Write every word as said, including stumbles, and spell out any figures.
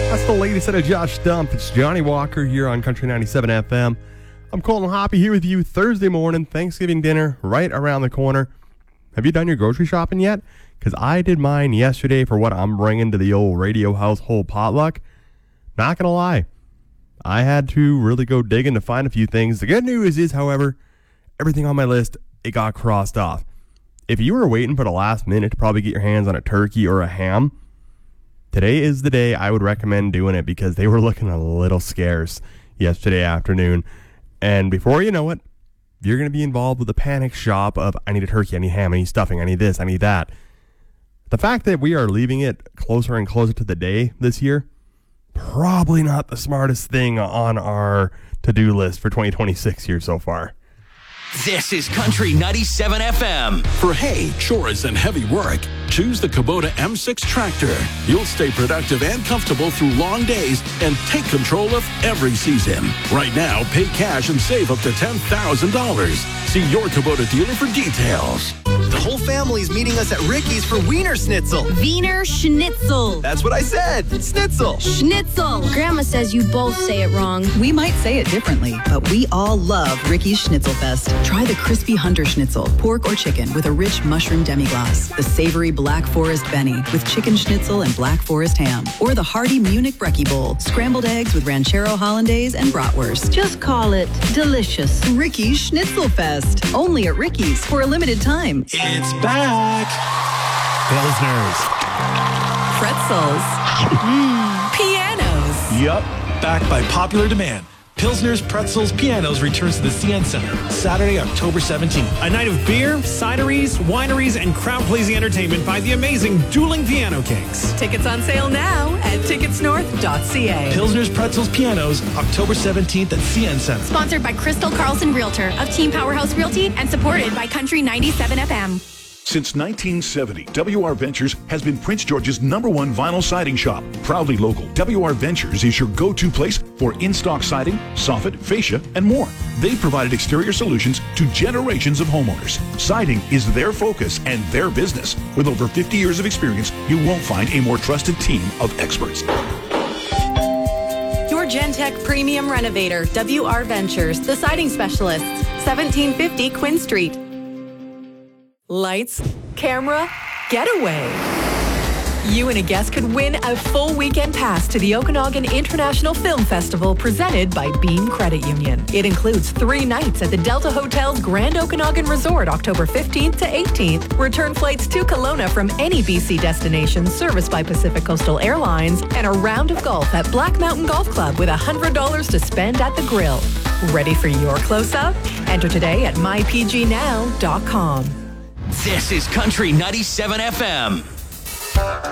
That's the latest out of Josh Dump. It's Johnny Walker here on Country ninety-seven F M. I'm Colin Hoppy here with you Thursday morning. Thanksgiving dinner right around the corner. Have you done your grocery shopping yet? Because I did mine yesterday for what I'm bringing to the old radio household potluck. Not going to lie, I had to really go digging to find a few things. The good news is, however, everything on my list, it got crossed off. If you were waiting for the last minute to probably get your hands on a turkey or a ham, today is the day I would recommend doing it because they were looking a little scarce yesterday afternoon. And before you know it, you're going to be involved with a panic shop of, I need a turkey, I need ham, I need stuffing, I need this, I need that. The fact that we are leaving it closer and closer to the day this year, probably not the smartest thing on our to-do list for twenty twenty-six here so far. This is Country ninety-seven F M. For hay, chores, and heavy work, choose the Kubota M six tractor. You'll stay productive and comfortable through long days and take control of every season. Right now, pay cash and save up to ten thousand dollars. See your Kubota dealer for details. The whole family's meeting us at Ricky's for Wiener Schnitzel. Wiener Schnitzel. That's what I said. Schnitzel. Schnitzel. Grandma says you both say it wrong. We might say it differently, but we all love Ricky's Schnitzelfest. Try the crispy Hunter Schnitzel, pork or chicken with a rich mushroom demi-glace. The savory Black Forest Benny with chicken schnitzel and Black Forest ham. Or the hearty Munich Brekkie Bowl, scrambled eggs with Ranchero Hollandaise and bratwurst. Just call it delicious. Ricky's Schnitzelfest. Only at Ricky's for a limited time. It's back. Pilsners. Pretzels. Mm, pianos. Yup, back by popular demand. Pilsner's Pretzels Pianos returns to the C N Center Saturday, October seventeenth. A night of beer, cideries, wineries, and crowd-pleasing entertainment by the amazing Dueling Piano Kings. Tickets on sale now at tickets north dot c a. Pilsner's Pretzels Pianos, October seventeenth at C N Center. Sponsored by Crystal Carlson Realtor of Team Powerhouse Realty and supported by Country ninety-seven F M. Since nineteen seventy, W R Ventures has been Prince George's number one vinyl siding shop. Proudly local, W R Ventures is your go-to place for in-stock siding, soffit, fascia, and more. They've provided exterior solutions to generations of homeowners. Siding is their focus and their business. With over fifty years of experience, you won't find a more trusted team of experts. Your Gentech Premium Renovator, W R Ventures, the siding specialists, seventeen fifty Quinn Street. Lights, camera, getaway. You and a guest could win a full weekend pass to the Okanagan International Film Festival presented by Beam Credit Union. It includes three nights at the Delta Hotel's Grand Okanagan Resort, October fifteenth to eighteenth, return flights to Kelowna from any B C destination serviced by Pacific Coastal Airlines, and a round of golf at Black Mountain Golf Club with one hundred dollars to spend at the grill. Ready for your close-up? Enter today at my p g now dot com. This is Country ninety-seven F M.